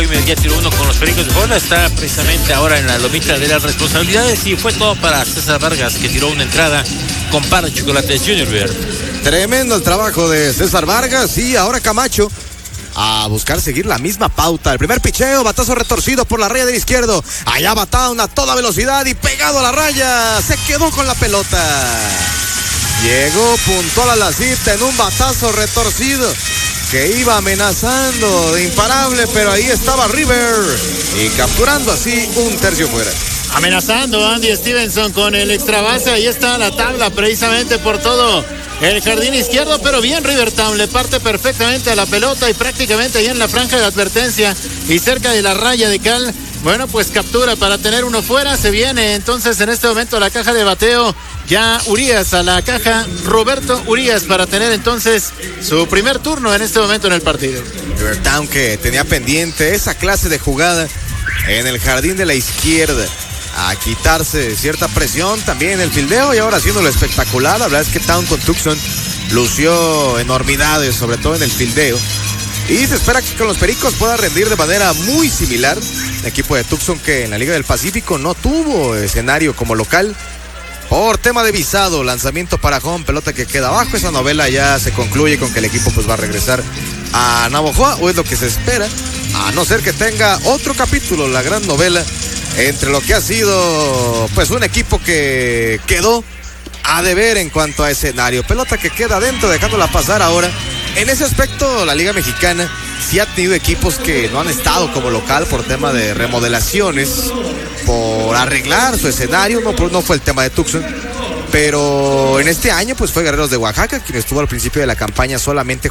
hoy ya tiró uno con los Pericos de Puebla, está precisamente ahora en la lomita de las responsabilidades y fue todo para César Vargas, que tiró una entrada con par de chocolates Junior Beer. Tremendo el trabajo de César Vargas y ahora Camacho a buscar seguir la misma pauta. El primer picheo, batazo retorcido por la raya del izquierdo. Allá Bataun a toda velocidad y pegado a la raya. Se quedó con la pelota. Llegó puntual a la cita en un batazo retorcido que iba amenazando de imparable, pero ahí estaba River y capturando así un tercio fuera. Amenazando a Andy Stevenson con el extra base. Ahí está la tabla precisamente por todo el jardín izquierdo, pero bien Rivertown, le parte perfectamente a la pelota y prácticamente ahí en la franja de advertencia y cerca de la raya de cal. Bueno, pues captura para tener uno fuera. Se viene entonces en este momento a la caja de bateo ya Urías, a la caja Roberto Urías, para tener entonces su primer turno en este momento en el partido. Rivertown, que tenía pendiente esa clase de jugada en el jardín de la izquierda, a quitarse cierta presión también en el fildeo y ahora haciéndolo espectacular. La verdad es que Town con Tucson lució enormidades, sobre todo en el fildeo, y se espera que con los Pericos pueda rendir de manera muy similar. El equipo de Tucson, que en la Liga del Pacífico no tuvo escenario como local por tema de visado, lanzamiento para home, pelota que queda abajo. Esa novela ya se concluye con que el equipo pues va a regresar a Navojoa, o es lo que se espera, a no ser que tenga otro capítulo, la gran novela entre lo que ha sido pues un equipo que quedó a deber en cuanto a escenario. Pelota que queda adentro, dejándola pasar ahora. En ese aspecto, la Liga Mexicana sí ha tenido equipos que no han estado como local por tema de remodelaciones, por arreglar su escenario. No fue el tema de Tucson, pero en este año pues fue Guerreros de Oaxaca quien estuvo al principio de la campaña solamente